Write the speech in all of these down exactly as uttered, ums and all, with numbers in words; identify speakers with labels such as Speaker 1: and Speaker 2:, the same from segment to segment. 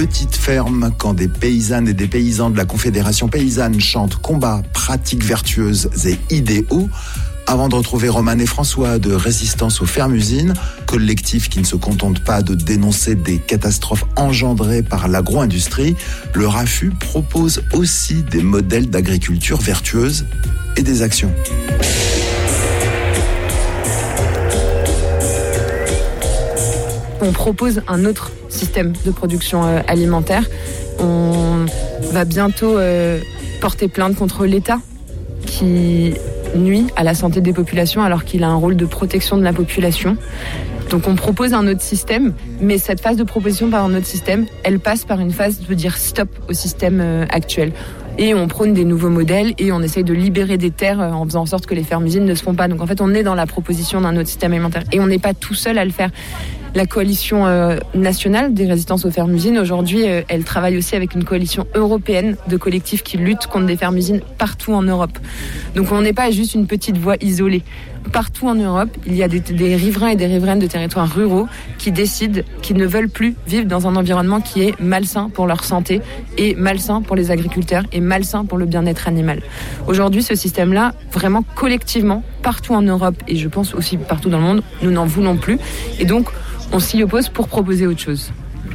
Speaker 1: petite ferme quand des paysannes et des paysans de la Confédération paysanne chantent combats, pratiques vertueuses et idéaux. Avant de retrouver Roman et François de Résistance aux fermes-usines, collectif qui ne se contente pas de dénoncer des catastrophes engendrées par l'agro-industrie, le RAFU propose aussi des modèles d'agriculture vertueuse et des actions.
Speaker 2: On propose un autre système de production euh, alimentaire. On va bientôt euh, porter plainte contre l'État qui nuit à la santé des populations alors qu'il a un rôle de protection de la population. Donc on propose un autre système, mais cette phase de proposition par un autre système, elle passe par une phase de dire stop au système euh, actuel. Et on prône des nouveaux modèles et on essaye de libérer des terres euh, en faisant en sorte que les fermes-usines ne se font pas. Donc en fait, on est dans la proposition d'un autre système alimentaire. Et on n'est pas tout seul à le faire. La coalition euh, nationale des résistances aux fermes-usines, aujourd'hui, euh, elle travaille aussi avec une coalition européenne de collectifs qui luttent contre des fermes-usines partout en Europe. Donc on n'est pas juste une petite voix isolée. Partout en Europe, il y a des, des riverains et des riveraines de territoires ruraux qui décident qu'ils ne veulent plus vivre dans un environnement qui est malsain pour leur santé et malsain pour les agriculteurs et malsain pour le bien-être animal. Aujourd'hui, ce système-là, vraiment collectivement, partout en Europe et je pense aussi partout dans le monde, nous n'en voulons plus. Et donc, on s'y oppose pour proposer autre chose.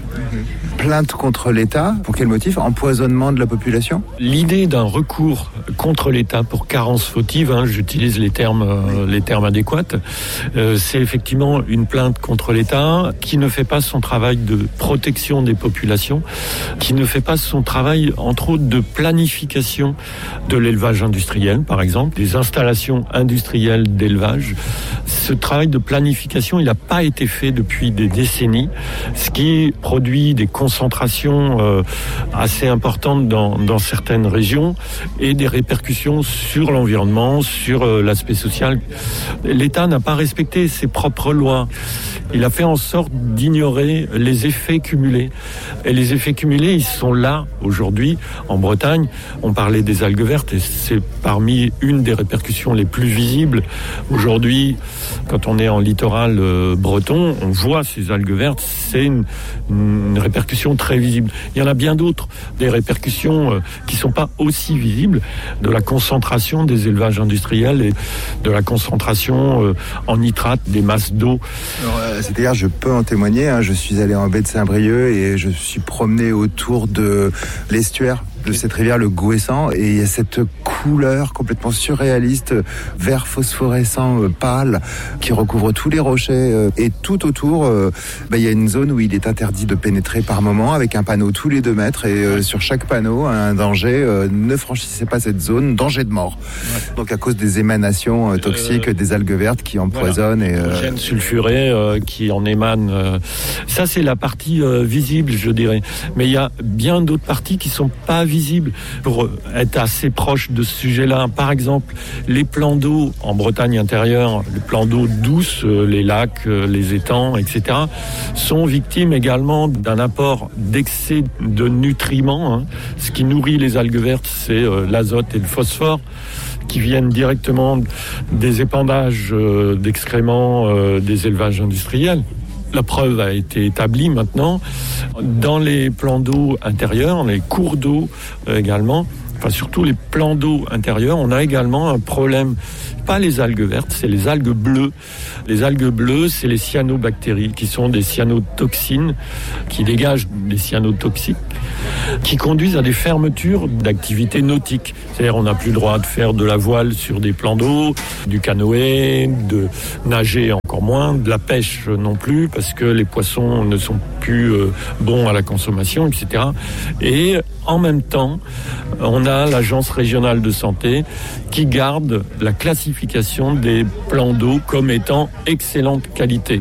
Speaker 1: Plainte contre l'État, pour quel motif ? Empoisonnement de la population ?
Speaker 3: L'idée d'un recours contre l'État pour carence fautive, hein, j'utilise les termes, euh, les termes adéquats, euh, c'est effectivement une plainte contre l'État qui ne fait pas son travail de protection des populations, qui ne fait pas son travail, entre autres, de planification de l'élevage industriel, par exemple, des installations industrielles d'élevage. Ce travail de planification, il n'a pas été fait depuis des décennies, ce qui produit des concentrations euh, assez importantes dans, dans certaines régions et des répercussions sur l'environnement, sur euh, l'aspect social. L'État n'a pas respecté ses propres lois. Il a fait en sorte d'ignorer les effets cumulés. Et les effets cumulés, ils sont là aujourd'hui en Bretagne. On parlait des algues vertes et c'est parmi une des répercussions les plus visibles. Aujourd'hui, quand on est en littoral euh, breton, on voit ces algues vertes. C'est une, une répercussion très visible. Il y en a bien d'autres, des répercussions euh, qui ne sont pas aussi visibles, de la concentration des élevages industriels et de la concentration euh, en nitrate des masses d'eau.
Speaker 1: Alors, euh, c'est-à-dire, je peux en témoigner, hein, je suis allé en baie de Saint-Brieuc et je suis promené autour de l'estuaire de cette rivière, le Gouessant, et il y a cette couleur complètement surréaliste, vert phosphorescent euh, pâle, qui recouvre tous les rochers. Euh, et tout autour, euh, bah, il y a une zone où il est interdit de pénétrer par moment, avec un panneau tous les deux mètres, et euh, sur chaque panneau, un danger, euh, ne franchissez pas cette zone, danger de mort. Ouais. Donc à cause des émanations euh, toxiques euh, des algues vertes qui empoisonnent. Voilà. Et euh...
Speaker 3: gènes sulfurés euh, qui en émanent. Euh... Ça, c'est la partie euh, visible, je dirais. Mais il y a bien d'autres parties qui sont pas visibles. visible pour être assez proche de ce sujet-là. Par exemple, les plans d'eau en Bretagne intérieure, les plans d'eau douce, les lacs, les étangs, et cetera, sont victimes également d'un apport d'excès de nutriments. Hein. Ce qui nourrit les algues vertes, c'est euh, l'azote et le phosphore qui viennent directement des épandages euh, d'excréments euh, des élevages industriels. La preuve a été établie maintenant. Dans les plans d'eau intérieurs, les cours d'eau également, enfin surtout les plans d'eau intérieurs, on a également un problème. Pas les algues vertes, c'est les algues bleues. Les algues bleues, c'est les cyanobactéries, qui sont des cyanotoxines, qui dégagent des cyanotoxiques, qui conduisent à des fermetures d'activités nautiques. C'est-à-dire, on n'a plus le droit de faire de la voile sur des plans d'eau, du canoë, de nager encore moins, de la pêche non plus, parce que les poissons ne sont plus euh, bons à la consommation, et cetera. Et en même temps, on a l'Agence régionale de santé qui garde la classification des plans d'eau comme étant excellente qualité.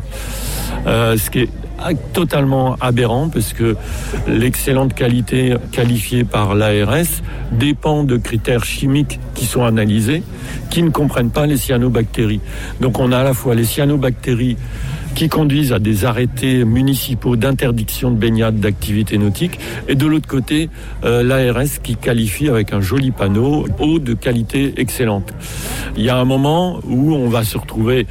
Speaker 3: Euh, ce qui est totalement aberrant parce que l'excellente qualité qualifiée par l'A R S dépend de critères chimiques qui sont analysés, qui ne comprennent pas les cyanobactéries. Donc on a à la fois les cyanobactéries qui conduisent à des arrêtés municipaux d'interdiction de baignade d'activités nautiques, et de l'autre côté, euh, l'A R S qui qualifie avec un joli panneau eau de qualité excellente. Il y a un moment où on va se retrouver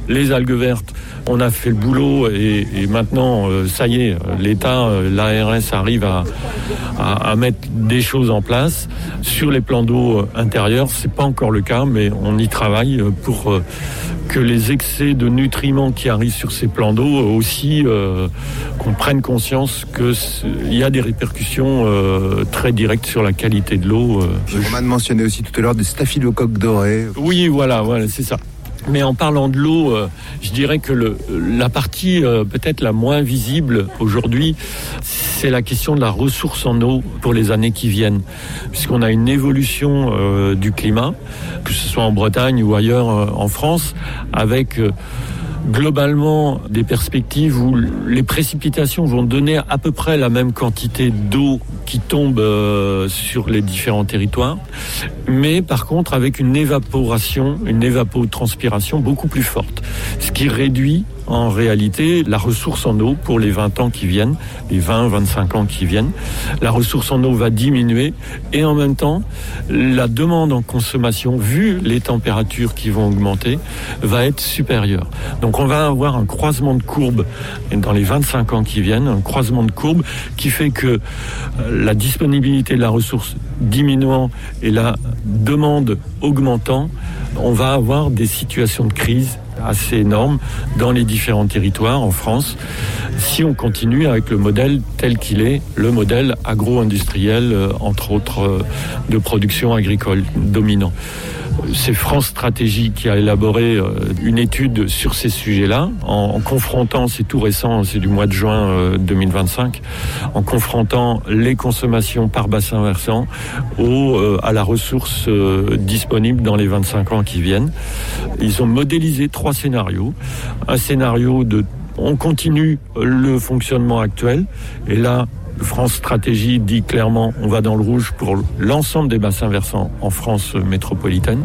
Speaker 3: les algues vertes, on a fait le boulot et, et maintenant, euh, ça y est, l'État, euh, l'A R S arrive à, à, à mettre des choses en place. Sur les plans d'eau intérieurs, c'est pas encore le cas, mais on y travaille pour euh, que les excès de nutriments qui arrivent sur ces plans d'eau aussi, euh, qu'on prenne conscience qu'il y a des répercussions euh, très directes sur la qualité de l'eau. Euh.
Speaker 1: On m'a mentionné aussi tout à l'heure des staphylocoques dorés.
Speaker 3: Oui, voilà, voilà, c'est ça. Mais en parlant de l'eau, euh, je dirais que le, la partie euh, peut-être la moins visible aujourd'hui, c'est la question de la ressource en eau pour les années qui viennent. Puisqu'on a une évolution euh, du climat, que ce soit en Bretagne ou ailleurs euh, en France, avec... Euh, globalement des perspectives où les précipitations vont donner à peu près la même quantité d'eau qui tombe euh, sur les différents territoires, mais par contre avec une évaporation, une évapotranspiration beaucoup plus forte, ce qui réduit en réalité la ressource en eau pour les vingt ans qui viennent, les vingt à vingt-cinq ans qui viennent. La ressource en eau va diminuer et en même temps, la demande en consommation, vu les températures qui vont augmenter, va être supérieure. Donc on va avoir un croisement de courbes dans les vingt-cinq ans qui viennent, un croisement de courbes qui fait que la disponibilité de la ressource diminuant et la demande augmentant, on va avoir des situations de crise assez énormes dans les différents territoires en France, si on continue avec le modèle tel qu'il est, le modèle agro-industriel, entre autres, de production agricole dominant. C'est France Stratégie qui a élaboré une étude sur ces sujets-là, en confrontant, c'est tout récent, c'est du mois de juin deux mille vingt-cinq, en confrontant les consommations par bassin versant au, à la ressource disponible dans les vingt-cinq ans qui viennent. Ils ont modélisé trois scénarios. Un scénario de on continue le fonctionnement actuel, et là, France Stratégie dit clairement on va dans le rouge pour l'ensemble des bassins versants en France métropolitaine.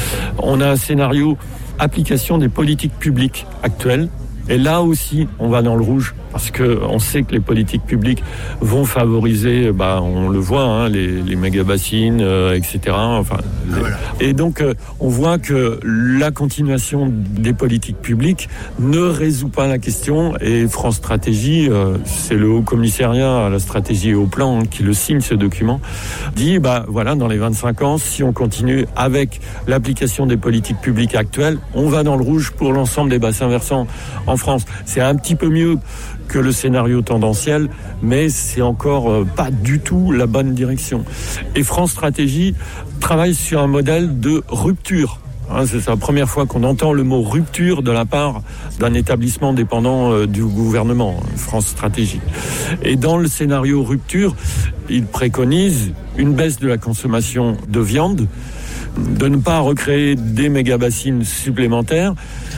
Speaker 3: On a un scénario application des politiques publiques actuelles, et là aussi on va dans le rouge parce que on sait que les politiques publiques vont favoriser, bah on le voit, hein, les, les méga-bassines, euh, et cetera. Enfin, les... voilà. Et donc euh, on voit que la continuation des politiques publiques ne résout pas la question. Et France Stratégie, euh, c'est le Haut Commissariat à la stratégie et au plan hein, qui le signe ce document, dit bah voilà, dans les vingt-cinq ans, si on continue avec l'application des politiques publiques actuelles, on va dans le rouge pour l'ensemble des bassins versants en France. C'est un petit peu mieux que le scénario tendanciel, mais c'est encore euh, pas du tout la bonne direction. Et France Stratégie travaille sur un modèle de rupture. Hein, c'est la première fois qu'on entend le mot rupture de la part d'un établissement dépendant euh, du gouvernement, France Stratégie. Et dans le scénario rupture, il préconise une baisse de la consommation de viande, de ne pas recréer des méga-bassines supplémentaires,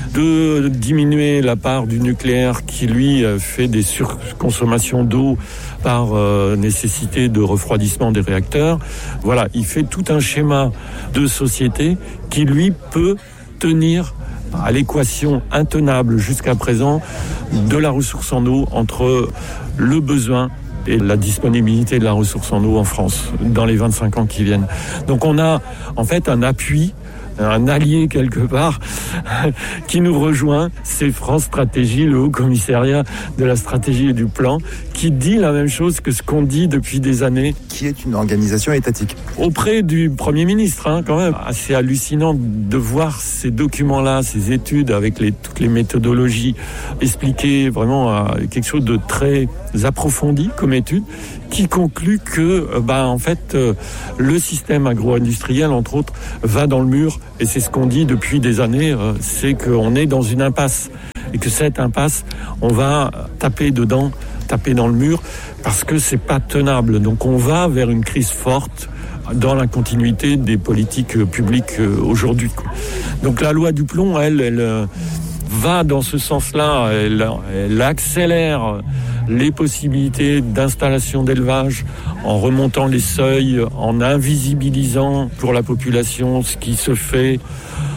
Speaker 3: de diminuer la part du nucléaire qui, lui, fait des surconsommations d'eau par euh, nécessité de refroidissement des réacteurs. Voilà, il fait tout un schéma de société qui, lui, peut tenir à l'équation intenable jusqu'à présent de la ressource en eau entre le besoin et la disponibilité de la ressource en eau en France dans les vingt-cinq ans qui viennent. Donc on a en fait un appui, un allié quelque part qui nous rejoint, c'est France Stratégie, le Haut Commissariat de la stratégie et du plan, qui dit la même chose que ce qu'on dit depuis des années.
Speaker 1: Qui est une organisation étatique.
Speaker 3: Auprès du Premier ministre, hein, quand même. C'est hallucinant de voir ces documents-là, ces études avec les, toutes les méthodologies expliquer vraiment à quelque chose de très approfondi comme étude, qui conclut que, bah, en fait, euh, le système agro-industriel, entre autres, va dans le mur. Et c'est ce qu'on dit depuis des années, euh, c'est qu'on est dans une impasse. Et que cette impasse, on va taper dedans, taper dans le mur, parce que c'est pas tenable. Donc on va vers une crise forte dans la continuité des politiques publiques aujourd'hui. Donc la loi du plomb, elle, elle va dans ce sens-là. Elle, elle accélère les possibilités d'installation d'élevage en remontant les seuils, en invisibilisant pour la population ce qui se fait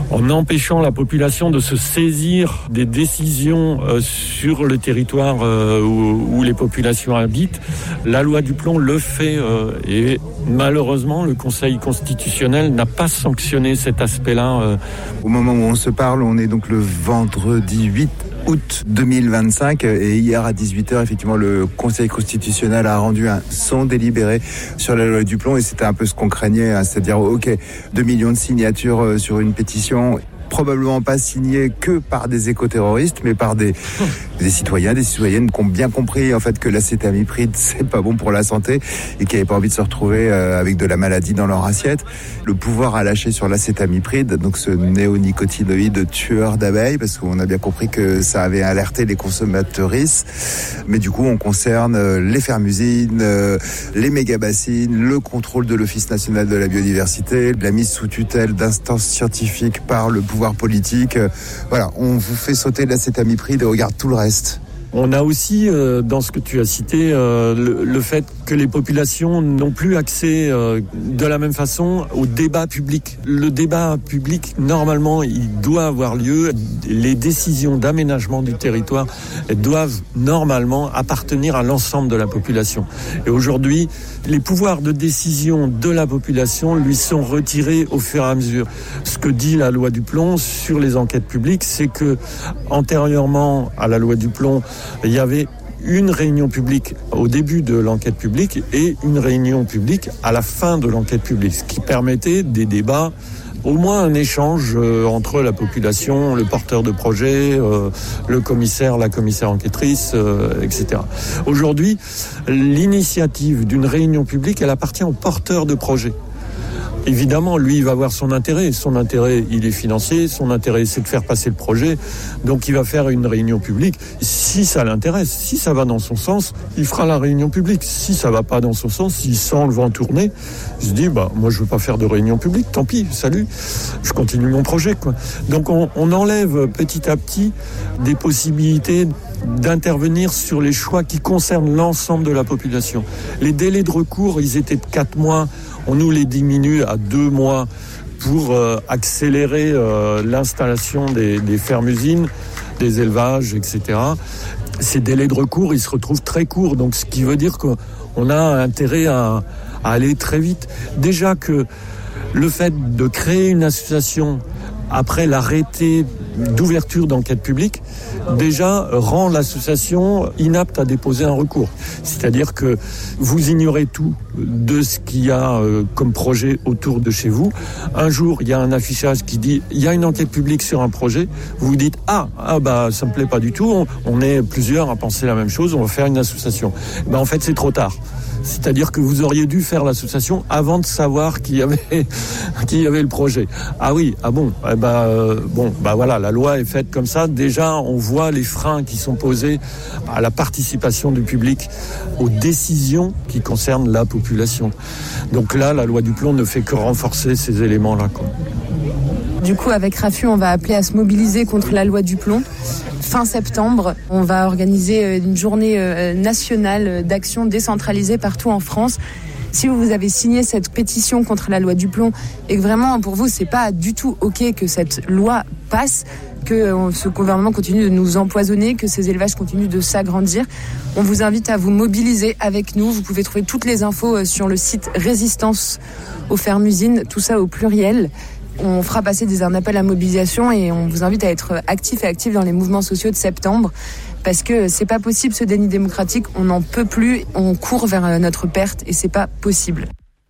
Speaker 3: en empêchant la population de se saisir des décisions euh, sur le territoire euh, où, où les populations habitent. La loi du plomb le fait euh, et malheureusement le Conseil constitutionnel n'a pas sanctionné cet aspect-là. Euh.
Speaker 1: Au moment où on se parle, on est donc le vendredi huit août deux mille vingt-cinq et hier à dix-huit heures, effectivement, le Conseil constitutionnel a rendu un son délibéré sur la loi du plomb et c'était un peu ce qu'on craignait, hein, c'est-à-dire ok, deux millions de signatures sur une pétition, probablement pas signée que par des éco-terroristes, mais par des, des citoyens, des citoyennes qui ont bien compris en fait que l'acétamipride c'est pas bon pour la santé et qui n'avaient pas envie de se retrouver euh, avec de la maladie dans leur assiette. Le pouvoir a lâché sur l'acétamipride, donc ce néonicotinoïde tueur d'abeilles, parce qu'on a bien compris que ça avait alerté les consommatrices. Mais du coup, on concerne les fermes-usines, les méga-bassines, le contrôle de l'Office national de la biodiversité, la mise sous tutelle d'instances scientifiques par le pouvoir politique. Voilà, on vous fait sauter l'acétamipride et regarde tout le reste.
Speaker 3: On a aussi, euh, dans ce que tu as cité, euh, le, le fait que les populations n'ont plus accès euh, de la même façon au débat public. Le débat public, normalement, il doit avoir lieu. Les décisions d'aménagement du territoire doivent normalement appartenir à l'ensemble de la population. Et aujourd'hui, les pouvoirs de décision de la population lui sont retirés au fur et à mesure. Ce que dit la loi du plomb sur les enquêtes publiques, c'est que antérieurement à la loi du plomb, il y avait une réunion publique au début de l'enquête publique et une réunion publique à la fin de l'enquête publique, ce qui permettait des débats, au moins un échange euh, entre la population, le porteur de projet, euh, le commissaire, la commissaire enquêtrice, euh, et cetera. Aujourd'hui, l'initiative d'une réunion publique, elle appartient au porteur de projet. Évidemment, lui, il va avoir son intérêt. Son intérêt, il est financier. Son intérêt, c'est de faire passer le projet. Donc, il va faire une réunion publique. Si ça l'intéresse, si ça va dans son sens, il fera la réunion publique. Si ça va pas dans son sens, s'il sent le vent tourner, il se dit, bah, moi, je veux pas faire de réunion publique. Tant pis, salut. Je continue mon projet, quoi. Donc, on, on enlève petit à petit des possibilités d'intervenir sur les choix qui concernent l'ensemble de la population. Les délais de recours, ils étaient de quatre mois. On nous les diminue à deux mois pour euh, accélérer euh, l'installation des, des fermes-usines, des élevages, et cetera. Ces délais de recours, ils se retrouvent très courts. Donc, ce qui veut dire qu'on a intérêt à, à aller très vite. Déjà que le fait de créer une association après l'arrêté d'ouverture d'enquête publique, déjà rend l'association inapte à déposer un recours. C'est-à-dire que vous ignorez tout de ce qu'il y a comme projet autour de chez vous. Un jour, il y a un affichage qui dit il y a une enquête publique sur un projet. Vous vous dites ah, ah bah ça me plaît pas du tout. On, on est plusieurs à penser la même chose. On va faire une association. Ben en fait, c'est trop tard. C'est-à-dire que vous auriez dû faire l'association avant de savoir qui y avait, qui y avait le projet. Ah oui, ah bon, eh ben, euh, bon, bah voilà, la loi est faite comme ça. Déjà, on voit les freins qui sont posés à la participation du public aux décisions qui concernent la population. Donc là, la loi du plomb ne fait que renforcer ces éléments-là, quoi.
Speaker 2: Du coup, avec Rafu, on va appeler à se mobiliser contre la loi du plomb. Fin septembre, on va organiser une journée nationale d'action décentralisée partout en France. Si vous avez signé cette pétition contre la loi du plomb et que vraiment pour vous c'est pas du tout ok que cette loi passe, que ce gouvernement continue de nous empoisonner, que ces élevages continuent de s'agrandir, on vous invite à vous mobiliser avec nous. Vous pouvez trouver toutes les infos sur le site Résistance aux fermes-usines, tout ça au pluriel. On fera passer des, un appel à mobilisation et on vous invite à être actifs et actifs dans les mouvements sociaux de septembre parce que c'est pas possible ce déni démocratique, on n'en peut plus, on court vers notre perte et c'est pas possible.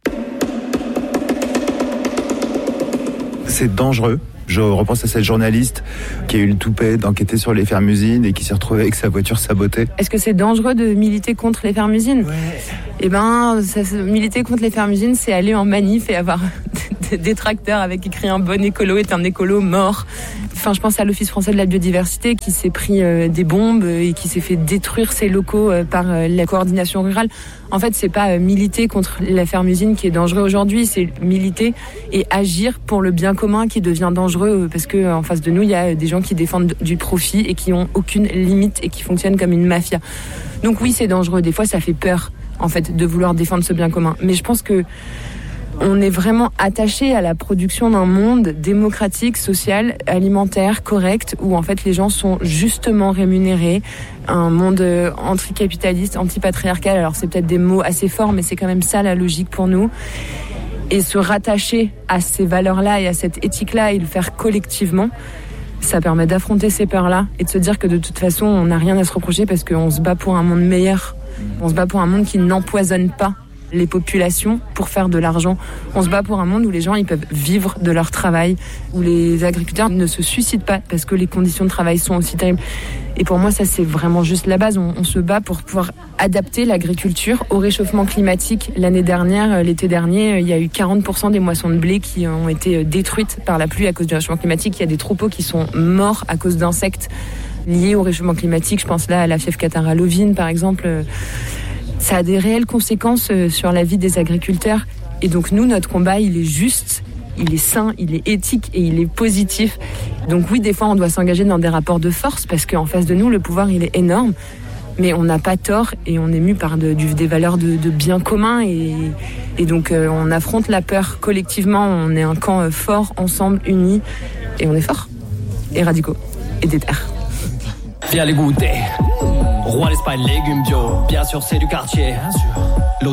Speaker 1: C'est dangereux. Je repense à cette journaliste qui a eu le toupet d'enquêter sur les fermes-usines et qui s'est retrouvée avec sa voiture sabotée.
Speaker 2: Est-ce que c'est dangereux de militer contre les fermes-usines ? Ouais. Eh ben, ça, militer contre les fermes-usines, c'est aller en manif et avoir des tracteurs avec écrit un bon écolo est un écolo mort. Enfin, je pense à l'Office français de la biodiversité qui s'est pris euh, des bombes et qui s'est fait détruire ses locaux euh, par euh, la coordination rurale. En fait, c'est pas euh, militer contre la ferme-usine qui est dangereux aujourd'hui, c'est militer et agir pour le bien commun qui devient dangereux euh, parce que euh, en face de nous, il y a euh, des gens qui défendent du profit et qui ont aucune limite et qui fonctionnent comme une mafia. Donc oui, c'est dangereux. Des fois, ça fait peur, en fait, de vouloir défendre ce bien commun. Mais je pense que On est vraiment attaché à la production d'un monde démocratique, social, alimentaire, correct, où en fait les gens sont justement rémunérés. Un monde anticapitaliste, antipatriarcal. Alors c'est peut-être des mots assez forts, mais c'est quand même ça la logique pour nous. Et se rattacher à ces valeurs-là et à cette éthique-là et le faire collectivement, ça permet d'affronter ces peurs-là et de se dire que de toute façon, on n'a rien à se reprocher parce qu'on se bat pour un monde meilleur. On se bat pour un monde qui n'empoisonne pas les populations pour faire de l'argent. On se bat pour un monde où les gens ils peuvent vivre de leur travail, où les agriculteurs ne se suicident pas parce que les conditions de travail sont aussi terribles. Et pour moi, ça, c'est vraiment juste la base. On, on se bat pour pouvoir adapter l'agriculture au réchauffement climatique. L'année dernière, l'été dernier, il y a eu quarante pour cent des moissons de blé qui ont été détruites par la pluie à cause du réchauffement climatique. Il y a des troupeaux qui sont morts à cause d'insectes liés au réchauffement climatique. Je pense là à la fièvre catarrhale ovine, par exemple. Ça a des réelles conséquences sur la vie des agriculteurs. Et donc nous, notre combat, il est juste, il est sain, il est éthique et il est positif. Donc oui, des fois, on doit s'engager dans des rapports de force parce qu'en face de nous, le pouvoir, il est énorme. Mais on n'a pas tort et on est mu par de, du, des valeurs de, de bien commun. Et, et donc, euh, on affronte la peur collectivement. On est un camp fort, ensemble, unis. Et on est forts et radicaux et déter.
Speaker 4: Viens les goûter. Roi l'Espagne, légumes bio. Bien sûr, c'est du quartier. Bien sûr.